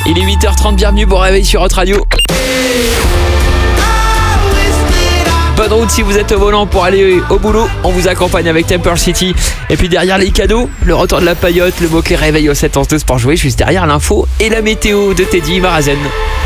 Il est 8h30, bienvenue pour Réveil sur Hot Radio. Bonne route si vous êtes au volant pour aller au boulot. On vous accompagne avec Temple City. Et puis derrière les cadeaux, le retour de la paillote, le mot-clé Réveil au 7-11-12 pour jouer juste derrière l'info et la météo de Teddy Marazen.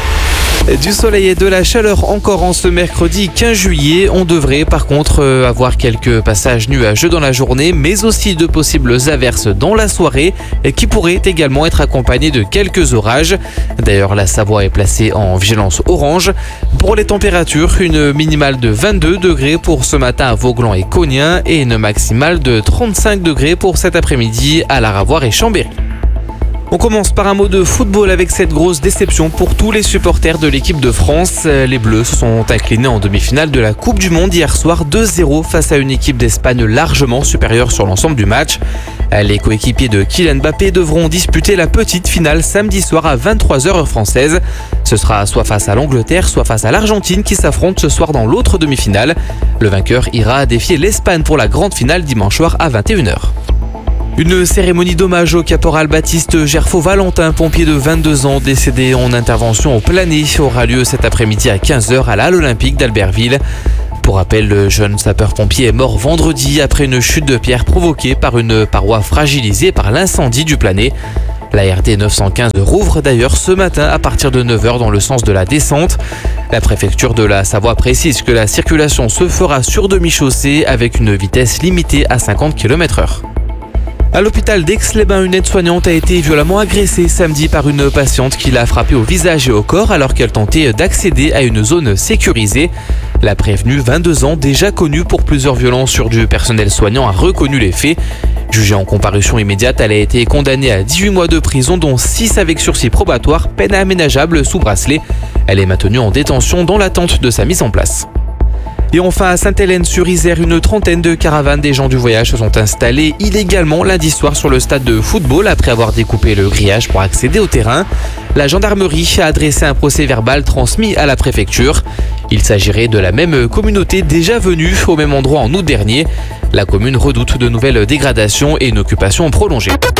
Du soleil et de la chaleur encore en ce mercredi 15 juillet. On devrait par contre avoir quelques passages nuageux dans la journée, mais aussi de possibles averses dans la soirée qui pourraient également être accompagnées de quelques orages. D'ailleurs, la Savoie est placée en vigilance orange. Pour les températures, une minimale de 22 degrés pour ce matin à Vauglan et Cognin et une maximale de 35 degrés pour cet après-midi à La Ravoire et Chambéry. On commence par un mot de football avec cette grosse déception pour tous les supporters de l'équipe de France. Les Bleus se sont inclinés en demi-finale de la Coupe du Monde hier soir 2-0 face à une équipe d'Espagne largement supérieure sur l'ensemble du match. Les coéquipiers de Kylian Mbappé devront disputer la petite finale samedi soir à 23h heure française. Ce sera soit face à l'Angleterre, soit face à l'Argentine qui s'affrontent ce soir dans l'autre demi-finale. Le vainqueur ira défier l'Espagne pour la grande finale dimanche soir à 21h. Une cérémonie d'hommage au caporal Baptiste Gerfaud-Valentin, pompier de 22 ans décédé en intervention au Plané, aura lieu cet après-midi à 15h à la Halle Olympique d'Albertville. Pour rappel, le jeune sapeur-pompier est mort vendredi après une chute de pierre provoquée par une paroi fragilisée par l'incendie du Plané. La RD 915 rouvre d'ailleurs ce matin à partir de 9h dans le sens de la descente. La préfecture de la Savoie précise que la circulation se fera sur demi-chaussée avec une vitesse limitée à 50 km/h. À l'hôpital d'Aix-les-Bains, une aide-soignante a été violemment agressée samedi par une patiente qui l'a frappée au visage et au corps alors qu'elle tentait d'accéder à une zone sécurisée. La prévenue, 22 ans, déjà connue pour plusieurs violences sur du personnel soignant, a reconnu les faits. Jugée en comparution immédiate, elle a été condamnée à 18 mois de prison, dont 6 avec sursis probatoire, peine aménageable sous bracelet. Elle est maintenue en détention dans l'attente de sa mise en place. Et enfin à Sainte-Hélène-sur-Isère, une trentaine de caravanes des gens du voyage se sont installées illégalement lundi soir sur le stade de football après avoir découpé le grillage pour accéder au terrain. La gendarmerie a adressé un procès-verbal transmis à la préfecture. Il s'agirait de la même communauté déjà venue au même endroit en août dernier. La commune redoute de nouvelles dégradations et une occupation prolongée.